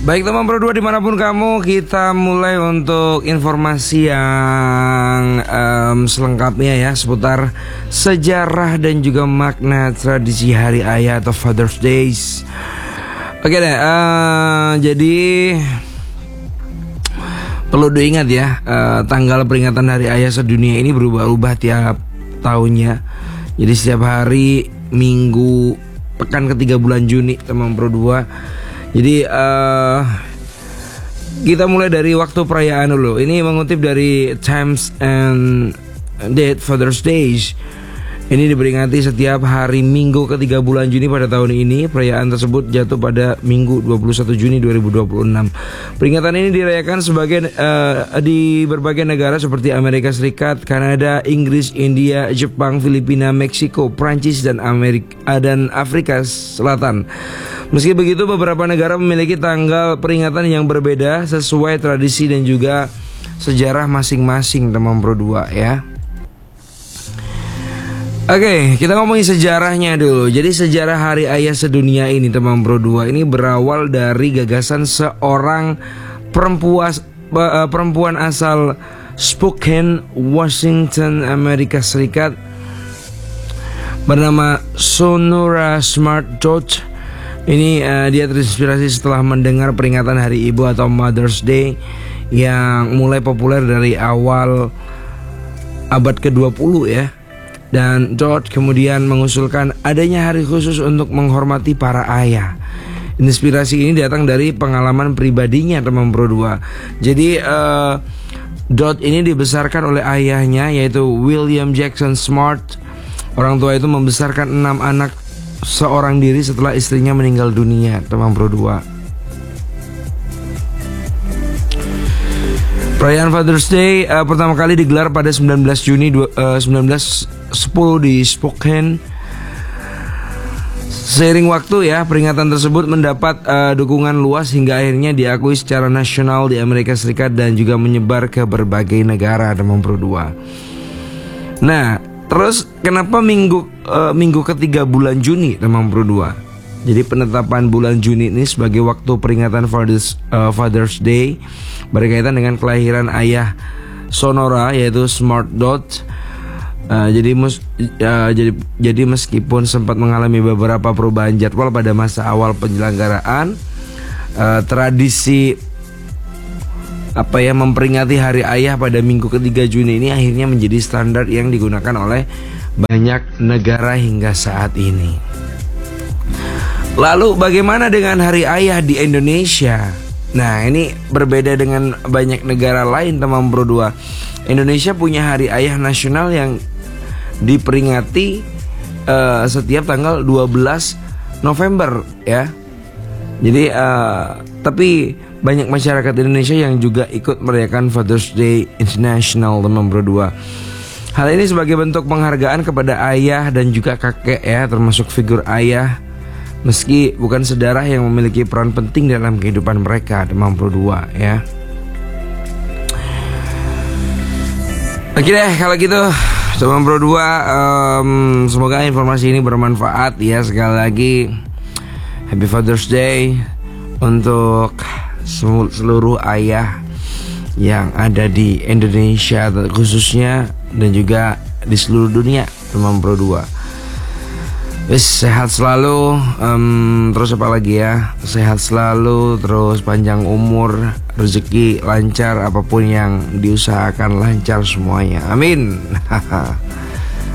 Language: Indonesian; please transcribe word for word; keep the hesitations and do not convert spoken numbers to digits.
Baik teman Pro dua dimanapun kamu, kita mulai untuk informasi yang um, selengkapnya ya seputar sejarah dan juga makna tradisi Hari Ayah atau Father's Days. Oke deh, uh, jadi perlu diingat ya, uh, tanggal peringatan Hari Ayah sedunia ini berubah-ubah tiap tahunnya. Jadi setiap hari, minggu, pekan ketiga bulan Juni teman Pro dua. Jadi uh, kita mulai dari waktu perayaan dulu. Ini mengutip dari Times and Date Father's Days. Ini diperingati setiap hari Minggu ketiga bulan Juni pada tahun ini. Perayaan tersebut jatuh pada Minggu dua puluh satu Juni dua ribu dua puluh enam. Peringatan ini dirayakan sebagai uh, di berbagai negara seperti Amerika Serikat, Kanada, Inggris, India, Jepang, Filipina, Meksiko, Prancis dan Amerika dan Afrika Selatan. Meski begitu, beberapa negara memiliki tanggal peringatan yang berbeda sesuai tradisi dan juga sejarah masing-masing teman Pro dua ya. Oke, kita ngomongin sejarahnya dulu. Jadi sejarah Hari Ayah sedunia ini teman Pro dua ini berawal dari gagasan seorang perempuan perempuan asal Spokane, Washington, Amerika Serikat bernama Sonora Smart George. Ini uh, dia terinspirasi setelah mendengar peringatan Hari Ibu atau Mother's Day yang mulai populer dari awal abad ke dua puluh ya. Dan George kemudian mengusulkan adanya hari khusus untuk menghormati para ayah. Inspirasi ini datang dari pengalaman pribadinya teman Pro dua. Jadi uh, George ini dibesarkan oleh ayahnya yaitu William Jackson Smart. Orang tua itu membesarkan enam anak seorang diri setelah istrinya meninggal dunia teman Pro dua. Perayaan Father's Day uh, pertama kali digelar pada sembilan belas Juni uh, sembilan belas sepuluh di Spokane. Seiring waktu ya, peringatan tersebut mendapat uh, dukungan luas hingga akhirnya diakui secara nasional di Amerika Serikat dan juga menyebar ke berbagai negara teman Pro dua. Nah, terus kenapa minggu uh, minggu ketiga bulan Juni teman Pro dua? Jadi penetapan bulan Juni ini sebagai waktu peringatan Father's, uh, Father's Day berkaitan dengan kelahiran ayah Sonora yaitu Smart Dot. Uh, jadi, mus, uh, jadi jadi meskipun sempat mengalami beberapa perubahan jadwal pada masa awal penyelenggaraan, uh, tradisi apa ya memperingati Hari Ayah pada minggu ketiga Juni ini akhirnya menjadi standar yang digunakan oleh banyak negara hingga saat ini. Lalu bagaimana dengan Hari Ayah di Indonesia? Nah, ini berbeda dengan banyak negara lain teman Pro dua. Indonesia punya Hari Ayah nasional yang diperingati uh, setiap tanggal dua belas November ya. Jadi uh, tapi banyak masyarakat Indonesia yang juga ikut merayakan Father's Day International teman Pro dua. Hal ini sebagai bentuk penghargaan kepada ayah dan juga kakek ya, termasuk figur ayah. Meski bukan sedarah yang memiliki peran penting dalam kehidupan mereka teman Pro dua ya. Oke deh kalau gitu teman Pro dua, um, semoga informasi ini bermanfaat ya. Sekali lagi Happy Father's Day untuk seluruh ayah yang ada di Indonesia khususnya dan juga di seluruh dunia teman Pro dua. Wis, sehat selalu, um, terus apa lagi ya, sehat selalu, terus panjang umur, rezeki lancar, apapun yang diusahakan lancar semuanya, amin.